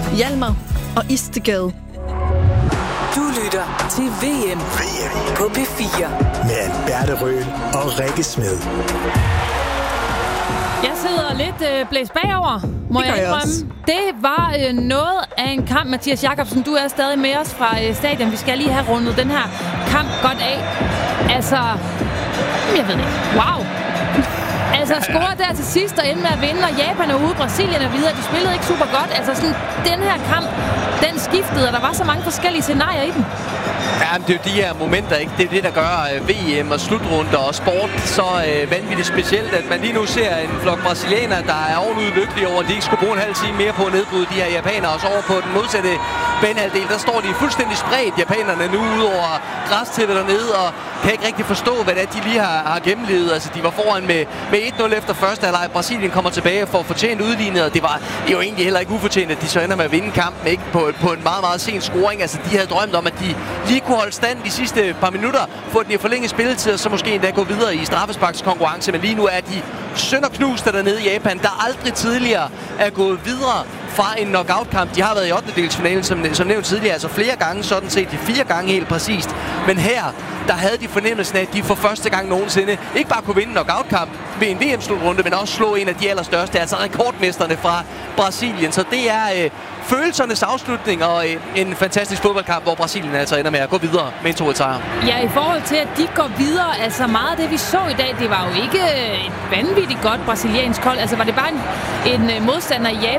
Hjalmar og Istegade. Du lytter til VM på P4 med Alberte Røhl og Rikke Smed. Jeg sidder lidt blæst bagover, må jeg indrømme. Det var noget af en kamp, Mathias Jakobsen. Du er stadig med os fra stadion. Vi skal lige have rundet den her kamp godt af. Altså, jeg ved ikke. Wow. Altså, score der til sidst og ende med at vinde, og Japan er ude, Brasilien er videre. De spillede ikke super godt. Altså, sådan, den her kamp, den skiftede, og der var så mange forskellige scenarier i den. Ja, men det er jo de her momenter, ikke? Det er det, der gør VM og slutrunder og sport så vanvittigt specielt, at man lige nu ser en flok brasilianere, der er ovenud lykkelige over, at de ikke skulle bruge en halv time mere på at nedbryde de her japanere. Og så over på den modsatte banehalvdel, der står de fuldstændig spredt, japanerne, nu ud over græstæppet dernede, og kan ikke rigtig forstå, hvad det er, de lige har gennemlevet. Altså, de var foran med 1-0 efter første halvleg. Brasilien kommer tilbage for fortjent udlignet, og det var jo egentlig heller ikke ufortjent, at de så ender med at vinde kampen, ikke? På en meget, meget sen scoring. Altså, de havde drømt om, at de lige kunne holde stand de sidste par minutter, få den i forlænget spilletid, og så måske endda gå videre i straffesparkskonkurrence. Men lige nu er de sønderknuste dernede i Japan, der aldrig tidligere er gået videre fra en knockout-kamp. De har været i 8. som nævnt tidligere, altså flere gange sådan set, 4 gange helt præcist. Men her, der havde de fornemmelsen af, at de for første gang nogensinde ikke bare kunne vinde en knockout-kamp ved en VM-slutrunde, men også slå en af de allerstørste, altså rekordmesterne fra Brasilien. Så det er følelsernes afslutning og en fantastisk fodboldkamp, hvor Brasilien altså ender med at gå videre med en 2-1 sejr. Ja, i forhold til, at de går videre, altså meget af det, vi så i dag, det var jo ikke et vanvittigt godt brasiliansk hold. Altså var det bare en modstander i Japan,